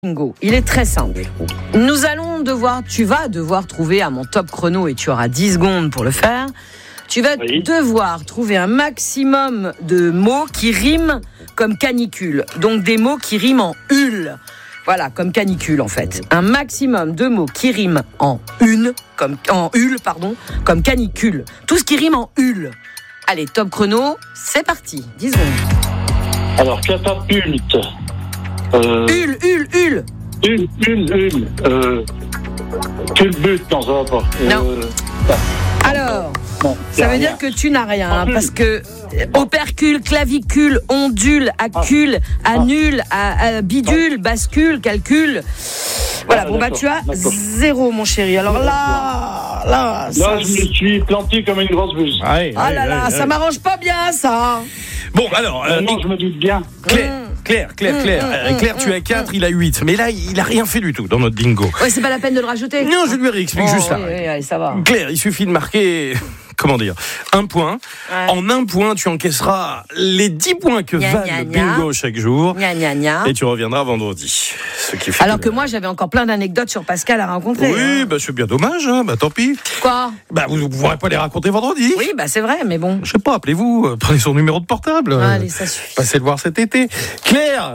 Bingo, il est très simple. Tu vas devoir trouver à mon top chrono et tu auras 10 secondes pour le faire. Tu vas devoir trouver un maximum de mots qui riment comme canicule. Donc des mots qui riment en hule. Voilà, comme canicule en fait. Un maximum de mots qui riment en comme canicule. Tout ce qui rime en hule. Allez, top chrono, c'est parti. 10 secondes. Alors, catapulte. Hule. Culbute, non, ça va pas. Non. Alors, non, ça veut dire que tu n'as rien, parce que opercule, clavicule, ondule, accule, annule, bidule, bascule, calcul. Voilà, tu as 0, mon chéri. Alors là, je me suis planté comme une grosse buse. Ça m'arrange pas bien, ça. Bon, alors... non, je me doute bien. Claire, tu as 4, il a 8. Mais là, il a rien fait du tout dans notre bingo. Ouais, c'est pas la peine de le rajouter. Non, je lui réexplique juste ça. Oui, allez, ça va. Claire, il suffit de marquer... Comment dire, 1 point. Ouais. En 1 point, tu encaisseras les 10 points que valent le bingo chaque jour. Et tu reviendras vendredi. Alors que moi, j'avais encore plein d'anecdotes sur Pascal à rencontrer. Oui, c'est bien dommage. Tant pis. Quoi ? Vous ne pourrez pas les raconter vendredi. Oui, c'est vrai, mais bon. Je sais pas, appelez-vous, prenez son numéro de portable. Allez, ça suffit. Passez le voir cet été. Claire,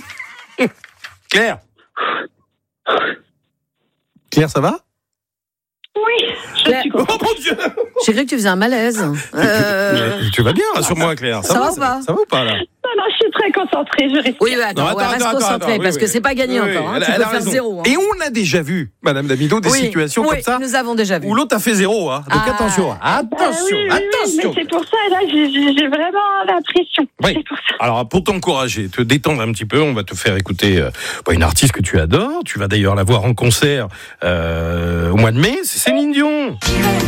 ça va ? Oui, Oh mon Dieu! J'ai cru que tu faisais un malaise. Tu vas bien, rassure-moi, Claire. Ça va ou pas là? Non, je suis très concentrée, je respire. Oui, reste concentrée, parce que c'est pas gagné encore. Tu peux faire 0. Et on a déjà vu, Madame Damido, des situations comme ça. Nous avons déjà vu. Où l'autre a fait 0. Donc attention. Oui, mais c'est pour ça, là, j'ai vraiment la pression. Oui. C'est pour ça. Alors, pour t'encourager, te détendre un petit peu, on va te faire écouter une artiste que tu adores. Tu vas d'ailleurs la voir en concert au mois de mai. C'est Céline Dion.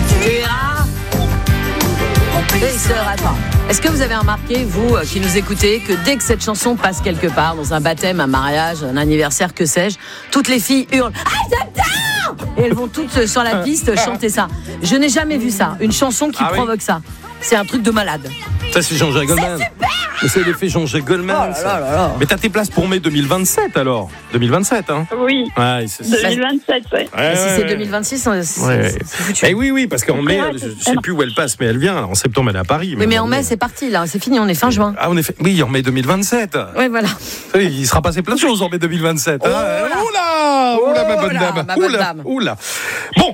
Attends. Est-ce que vous avez remarqué, vous qui nous écoutez, que dès que cette chanson passe quelque part, dans un baptême, un mariage, un anniversaire, que sais-je, toutes les filles hurlent « Ah, j'adore !» Et elles vont toutes sur la piste chanter ça. Je n'ai jamais vu ça, une chanson qui provoque ça. C'est un truc de malade. Ça, c'est Jean-Jacques Goldman. C'est super. C'est l'effet Jean-Jacques Goldman. Ça. Mais t'as tes places pour mai 2027 alors. 2027, hein. Oui. Ouais, 2027, Si c'est 2026, c'est foutu. Et oui, parce qu'en mai, je sais plus où elle passe, mais elle vient. En septembre, elle est à Paris. Oui, mais en mai, c'est parti, là. C'est fini, on est fin juin. Oui, en mai 2027. Oui, voilà. Oui, il sera passé plein de choses en mai 2027. Oula, ma bonne dame. Oula. Bon.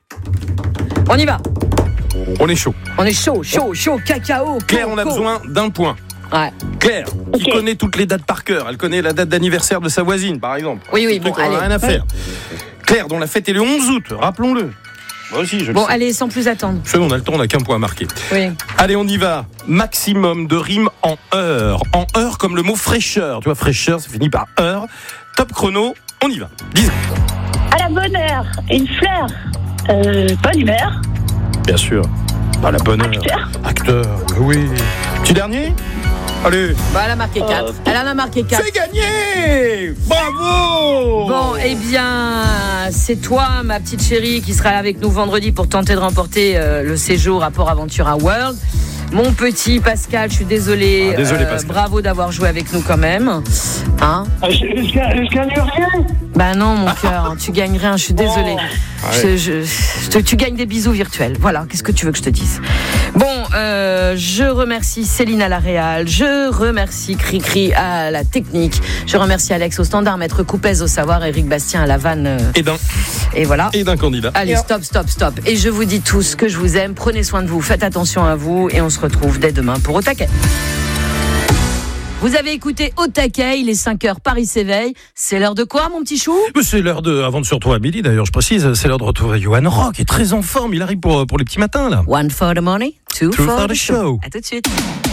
On y va. On est chaud. Cacao. Claire, on a besoin d'1 point. Ouais. Claire, qui connaît toutes les dates par cœur. Elle connaît la date d'anniversaire de sa voisine, par exemple. Oui, bon, allez. On n'a rien à faire. Claire, dont la fête est le 11 août, rappelons-le. Moi aussi, je le sais. Allez, sans plus attendre. On a le temps, on n'a qu'un point à marquer. Oui. Allez, on y va. Maximum de rimes en heure. En heure comme le mot fraîcheur. Tu vois, fraîcheur, ça finit par heure. Top chrono, on y va. 10 secondes. À la bonne heure, une fleur. Bonne humeur. Bien sûr. À la bonne heure. Acteur. Oui. Petit dernier. Allez. Elle a marqué 4. Elle en a marqué 4. C'est gagné. Bravo. Bon, c'est toi, ma petite chérie, qui sera avec nous vendredi pour tenter de remporter le séjour à Port Aventura World. Mon petit Pascal, je suis désolée. Désolé, Pascal. Bravo d'avoir joué avec nous quand même. Hein ? Je gagne rien. Non, mon cœur, tu gagnes rien, je suis désolée. Tu gagnes des bisous virtuels. Voilà, qu'est-ce que tu veux que je te dise ? Bon, je remercie Céline à la réal, je remercie Cricri à la technique, je remercie Alex au standard, Maître Coupez au savoir, Éric Bastien à la vanne. Et voilà. Et d'un candidat. Allez, stop. Et je vous dis tous que je vous aime, prenez soin de vous, faites attention à vous et on se retrouve dès demain pour Au Taquet. Vous avez écouté Au Taquet, il est 5h, Paris s'éveille. C'est l'heure de quoi, mon petit chou ? C'est l'heure avant de se retrouver à midi, d'ailleurs, je précise, c'est l'heure de retrouver Johan Rock, qui est très en forme, il arrive pour les petits matins, là. 1 for the money, 2 for the show. À tout de suite.